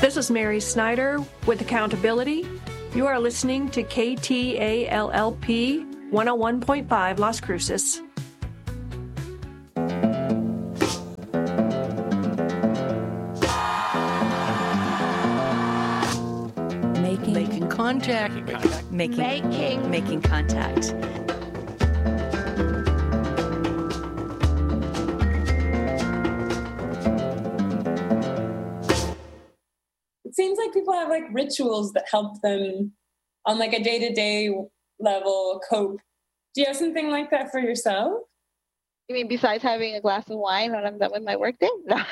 This is Mary Snyder with Accountability. You are listening to KTALLP 101.5 Las Cruces. Making contact. Making contact. It seems like people have like rituals that help them on like a day-to-day level cope. Do you have something like that for yourself? You mean besides having a glass of wine when I'm done with my workday? No.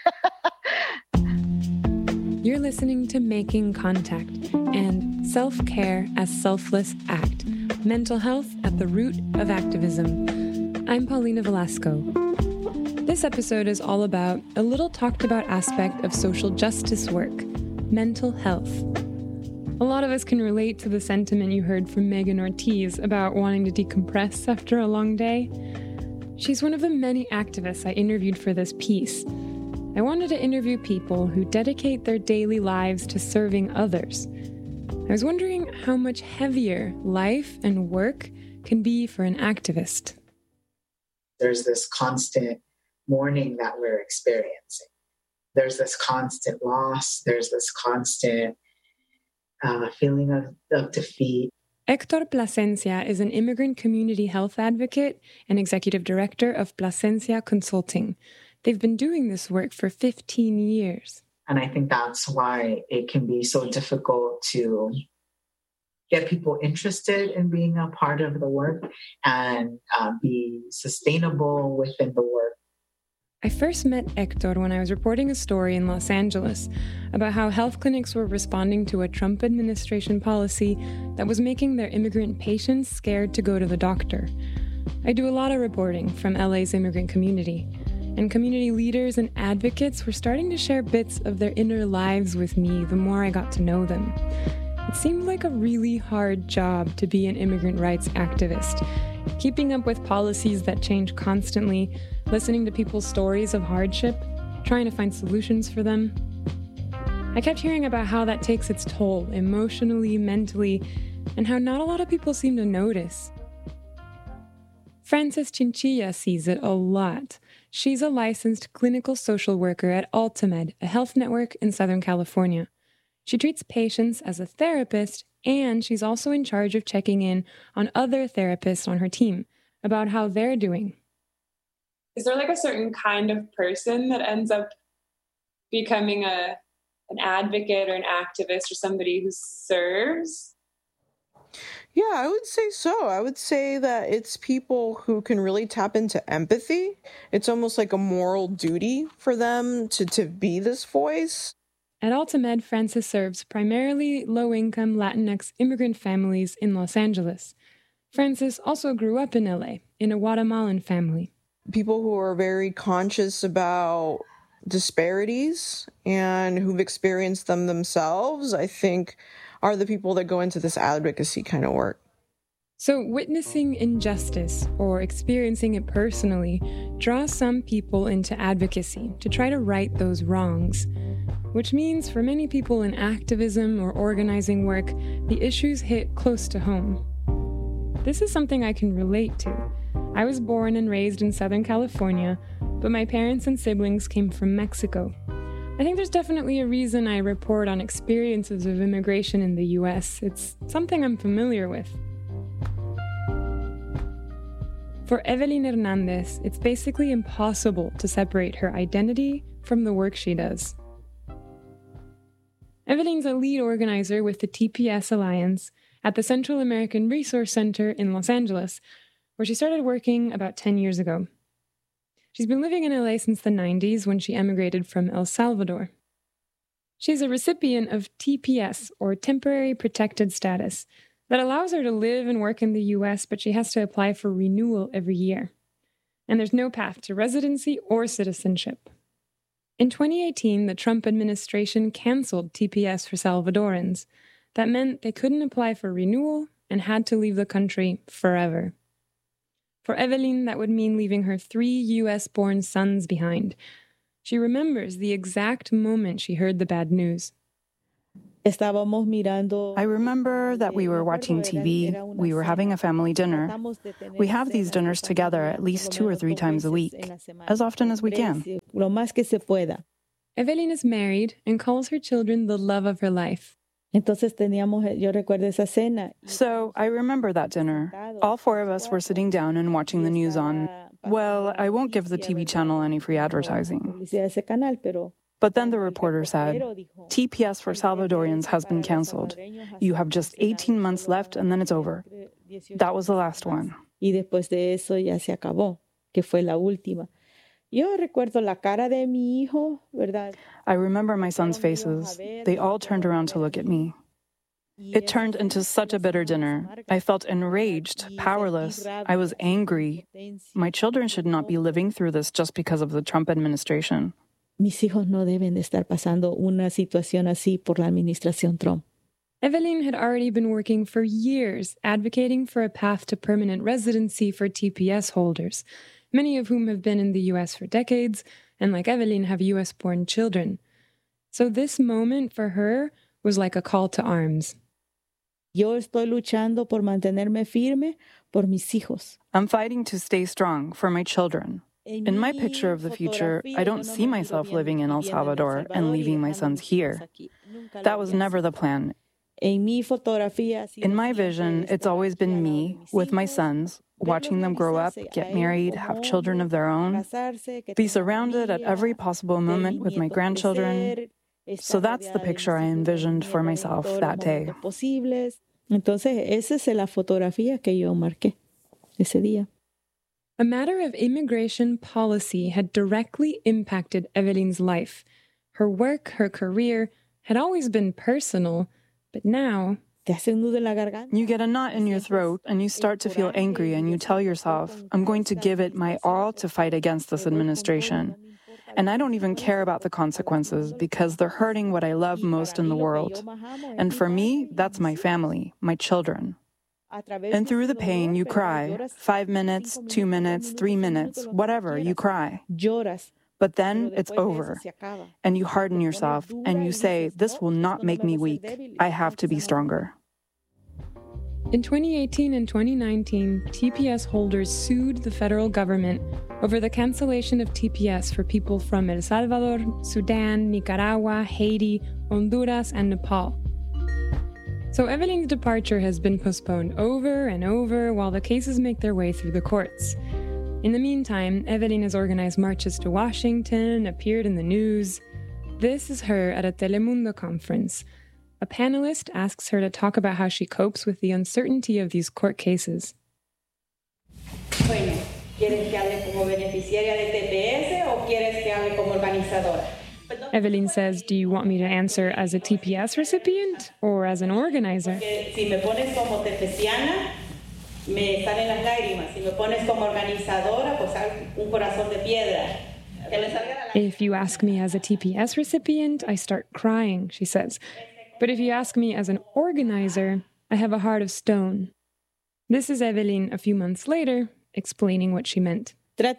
You're listening to Making Contact and Self-Care as Selfless Act, Mental Health at the Root of Activism. I'm Paulina Velasco. This episode is all about a little talked about aspect of social justice work, mental health. A lot of us can relate to the sentiment you heard from Megan Ortiz about wanting to decompress after a long day. She's one of the many activists I interviewed for this piece. I wanted to interview people who dedicate their daily lives to serving others. I was wondering how much heavier life and work can be for an activist. There's this constant mourning that we're experiencing. There's this constant loss. There's this constant feeling of defeat. Hector Plasencia is an immigrant community health advocate and executive director of Plasencia Consulting. They've been doing this work for 15 years. And I think that's why it can be so difficult to get people interested in being a part of the work and be sustainable within the work. I first met Hector when I was reporting a story in Los Angeles about how health clinics were responding to a Trump administration policy that was making their immigrant patients scared to go to the doctor. I do a lot of reporting from LA's immigrant community, and community leaders and advocates were starting to share bits of their inner lives with me the more I got to know them. It seemed like a really hard job to be an immigrant rights activist, keeping up with policies that change constantly, listening to people's stories of hardship, trying to find solutions for them. I kept hearing about how that takes its toll emotionally, mentally, and how not a lot of people seem to notice. Frances Chinchilla sees it a lot. She's a licensed clinical social worker at Altamed, a health network in Southern California. She treats patients as a therapist, and she's also in charge of checking in on other therapists on her team about how they're doing. Is there like a certain kind of person that ends up becoming an advocate or an activist or somebody who serves? Yeah, I would say so. I would say that it's people who can really tap into empathy. It's almost like a moral duty for them to be this voice. At Altamed, Frances serves primarily low-income Latinx immigrant families in Los Angeles. Frances also grew up in LA, in a Guatemalan family. People who are very conscious about disparities and who've experienced them themselves, I think, are the people that go into this advocacy kind of work. So witnessing injustice or experiencing it personally draws some people into advocacy to try to right those wrongs, which means for many people in activism or organizing work, the issues hit close to home. This is something I can relate to. I was born and raised in Southern California, but my parents and siblings came from Mexico. I think there's definitely a reason I report on experiences of immigration in the U.S. It's something I'm familiar with. For Evelyn Hernandez, it's basically impossible to separate her identity from the work she does. Evelyn's a lead organizer with the TPS Alliance at the Central American Resource Center in Los Angeles, where she started working about 10 years ago. She's been living in LA since the 90s when she emigrated from El Salvador. She's a recipient of TPS, or Temporary Protected Status, that allows her to live and work in the US, but she has to apply for renewal every year. And there's no path to residency or citizenship. In 2018, the Trump administration canceled TPS for Salvadorans. That meant they couldn't apply for renewal and had to leave the country forever. For Evelyn, that would mean leaving her 3 US-born sons behind. She remembers the exact moment she heard the bad news. I remember that we were watching TV, we were having a family dinner. We have these dinners together at least 2 or 3 times a week, as often as we can. Evelyn is married and calls her children the love of her life. So I remember that dinner. All 4 of us were sitting down and watching the news on, well, I won't give the TV channel any free advertising. But then the reporter said, TPS for Salvadorians has been canceled. You have just 18 months left and then it's over. That was the last one. I remember my son's faces. They all turned around to look at me. It turned into such a bitter dinner. I felt enraged, powerless. I was angry. My children should not be living through this just because of the Trump administration. Mis hijos no deben de estar pasando una situación así por la administración Trump. Evelyn had already been working for years advocating for a path to permanent residency for TPS holders, many of whom have been in the U.S. for decades and, like Evelyn, have U.S.-born children. So this moment for her was like a call to arms. Yo estoy luchando por mantenerme firme por mis hijos. I'm fighting to stay strong for my children. In my picture of the future, I don't see myself living in El Salvador and leaving my sons here. That was never the plan. In my vision, it's always been me, with my sons, watching them grow up, get married, have children of their own, be surrounded at every possible moment with my grandchildren. So that's the picture I envisioned for myself that day. Entonces, esa es la fotografía que yo marqué ese día. A matter of immigration policy had directly impacted Evelyn's life. Her work, her career, had always been personal, but now... You get a knot in your throat and you start to feel angry and you tell yourself, I'm going to give it my all to fight against this administration. And I don't even care about the consequences because they're hurting what I love most in the world. And for me, that's my family, my children. And through the pain, you cry. 5 minutes, 2 minutes, 3 minutes, whatever, you cry. But then it's over. And you harden yourself and you say, this will not make me weak. I have to be stronger. In 2018 and 2019, TPS holders sued the federal government over the cancellation of TPS for people from El Salvador, Sudan, Nicaragua, Haiti, Honduras, and Nepal. So Evelyn's departure has been postponed over and over while the cases make their way through the courts. In the meantime, Evelyn has organized marches to Washington, appeared in the news. This is her at a Telemundo conference. A panelist asks her to talk about how she copes with the uncertainty of these court cases. Bueno, ¿quieres que hable como beneficiaria de TPS o quieres que hable como organizadora? Evelyn says, do you want me to answer as a TPS recipient or as an organizer? Si me pones como tepeciana, me salen las lágrimas. Si me pones como organizadora, pues un corazón de piedra. If you ask me as a TPS recipient, I start crying, she says. But if you ask me as an organizer, I have a heart of stone. This is Evelyn a few months later, explaining what she meant. I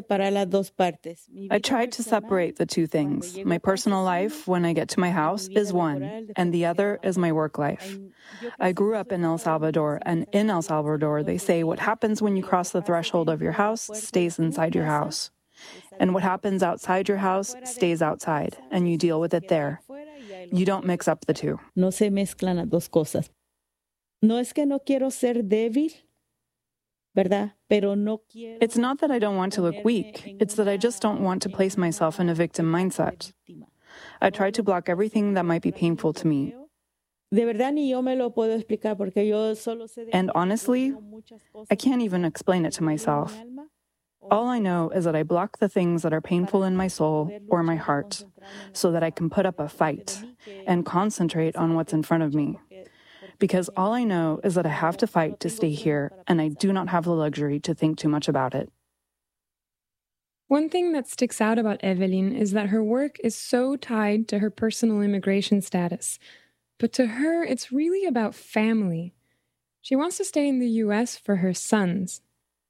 tried to separate the two things. My personal life, when I get to my house, is one, and the other is my work life. I grew up in El Salvador, and in El Salvador, they say what happens when you cross the threshold of your house stays inside your house. And what happens outside your house stays outside, and you deal with it there. You don't mix up the two. No se mezclan las dos cosas. No es que no quiero ser débil, ¿verdad? Pero no quiero. It's not that I don't want to look weak. It's that I just don't want to place myself in a victim mindset. I try to block everything that might be painful to me. De verdad ni yo me lo puedo explicar porque yo solo sé. And honestly, I can't even explain it to myself. All I know is that I block the things that are painful in my soul or my heart so that I can put up a fight and concentrate on what's in front of me. Because all I know is that I have to fight to stay here, and I do not have the luxury to think too much about it. One thing that sticks out about Evelyn is that her work is so tied to her personal immigration status. But to her, it's really about family. She wants to stay in the U.S. for her sons.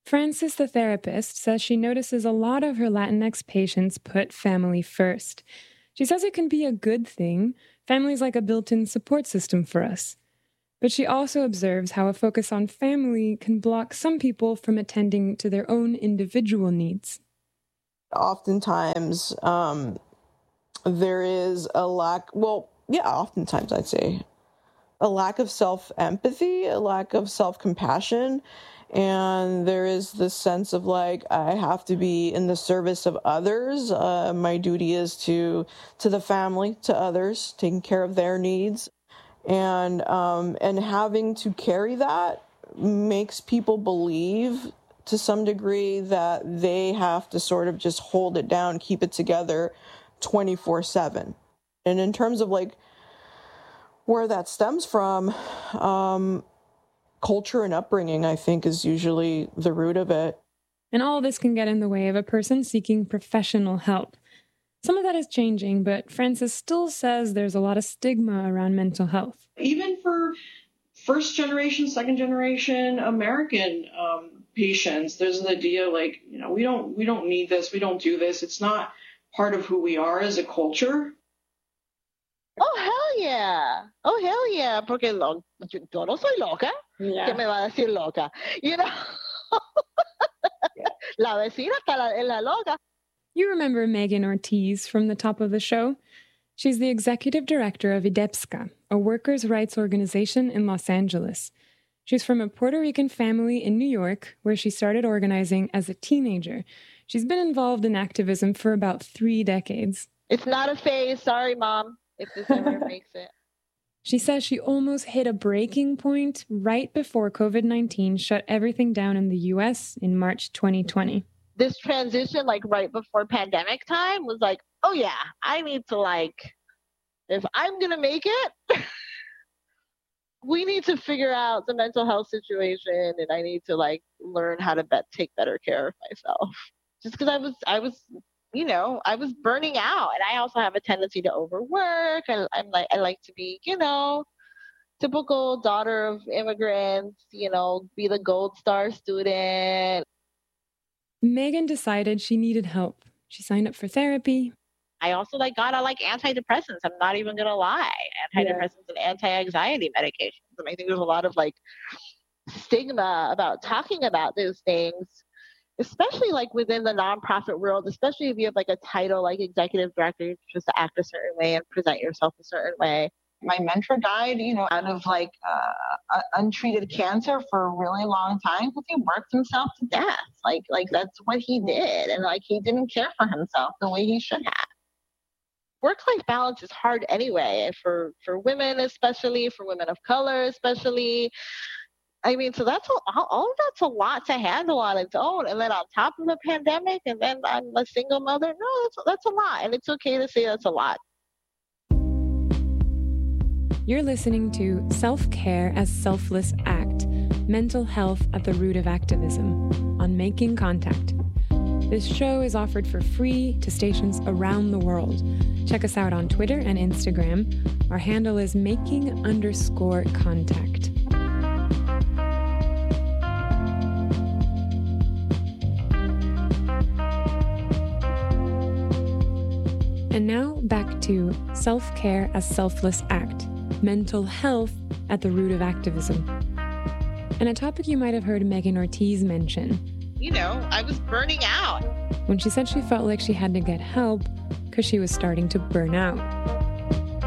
Frances, the therapist, says she notices a lot of her Latinx patients put family first. She says it can be a good thing. Family's like a built-in support system for us. But she also observes how a focus on family can block some people from attending to their own individual needs. Oftentimes, there is a lack, oftentimes I'd say, a lack of self-empathy, a lack of self-compassion, and there is this sense of like, I have to be in the service of others. My duty is to the family, to others, taking care of their needs. And having to carry that makes people believe to some degree that they have to sort of just hold it down, keep it together 24/7. And in terms of like where that stems from, culture and upbringing, I think, is usually the root of it. And all this can get in the way of a person seeking professional help. Some of that is changing, but Frances still says there's a lot of stigma around mental health. Even for first generation, second generation American patients, there's an idea like, we don't need this, we don't do this. It's not part of who we are as a culture. Oh, hell yeah. Oh, hell yeah. Porque yo no soy loca. Yeah. ¿Qué me va a decir loca? La vecina está la loca. You remember Megan Ortiz from the top of the show? She's the executive director of IDEPSCA, a workers' rights organization in Los Angeles. She's from a Puerto Rican family in New York, where she started organizing as a teenager. She's been involved in activism for about 3 decades. It's not a phase. Sorry, Mom, if this ever makes it. She says she almost hit a breaking point right before COVID-19 shut everything down in the U.S. in March 2020. This transition, like right before pandemic time, was like, oh yeah, I need to if I'm going to make it, we need to figure out the mental health situation, and I need to learn how to take better care of myself. Just because I was burning out, and I also have a tendency to overwork. I like to be, typical daughter of immigrants, be the gold star student. Megan decided she needed help. She signed up for therapy. I also got on antidepressants. I'm not even going to lie. Antidepressants and anti-anxiety medications. And I think there's a lot of stigma about talking about those things, especially within the nonprofit world, especially if you have a title like executive director, you're supposed to act a certain way and present yourself a certain way. My mentor died, out of untreated cancer for a really long time because he worked himself to death. That's what he did. And he didn't care for himself the way he should have. Work-life balance is hard anyway for women, especially for women of color, especially. I mean, so that's all of that's a lot to handle on its own. And then on top of the pandemic, and then I'm a single mother. No, that's a lot. And it's okay to say that's a lot. You're listening to Self-Care as Selfless Act, Mental Health at the Root of Activism on Making Contact. This show is offered for free to stations around the world. Check us out on Twitter and Instagram. Our handle is making_contact. And now back to Self-Care as Selfless Act, Mental Health at the Root of Activism. And a topic you might have heard Megan Ortiz mention. I was burning out. When she said she felt like she had to get help because she was starting to burn out.